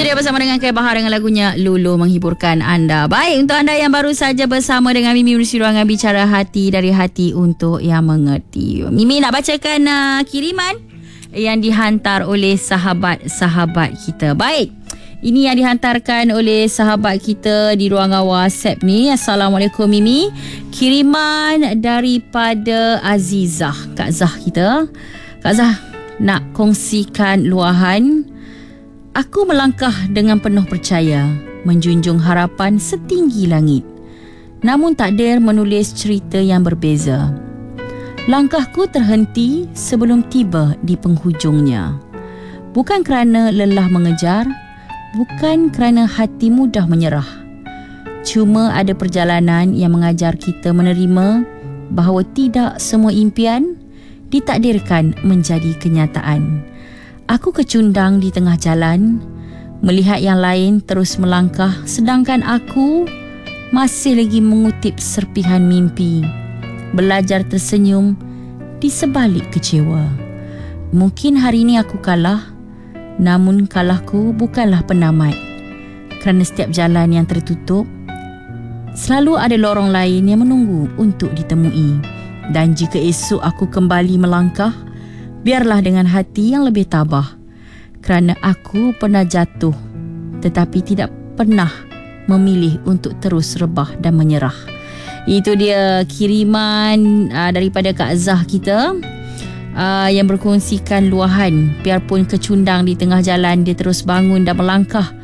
dia bersama dengan Kai Bahar dengan lagunya Lulu menghiburkan anda. Baik, untuk anda yang baru saja bersama dengan Mimi bersama ruangan bicara hati dari hati untuk yang mengerti. Mimi nak bacakan kiriman yang dihantar oleh sahabat-sahabat kita. Baik, ini yang dihantarkan oleh sahabat kita di ruangan WhatsApp ni. Assalamualaikum Mimi. Kiriman daripada Azizah, Kak Zah kita. Kak Zah nak kongsikan luahan. Aku melangkah dengan penuh percaya, menjunjung harapan setinggi langit. Namun takdir menulis cerita yang berbeza. Langkahku terhenti sebelum tiba di penghujungnya. Bukan kerana lelah mengejar, bukan kerana hati mudah menyerah. Cuma ada perjalanan yang mengajar kita menerima bahawa tidak semua impian ditakdirkan menjadi kenyataan. Aku kecundang di tengah jalan, melihat yang lain terus melangkah sedangkan aku masih lagi mengutip serpihan mimpi, belajar tersenyum di sebalik kecewa. Mungkin hari ini aku kalah, namun kalahku bukanlah penamat. Kerana setiap jalan yang tertutup, selalu ada lorong lain yang menunggu untuk ditemui. Dan jika esok aku kembali melangkah, biarlah dengan hati yang lebih tabah. Kerana aku pernah jatuh, tetapi tidak pernah memilih untuk terus rebah dan menyerah. Itu dia kiriman daripada Kak Zah kita, yang berkongsikan luahan. Biarpun kecundang di tengah jalan, dia terus bangun dan melangkah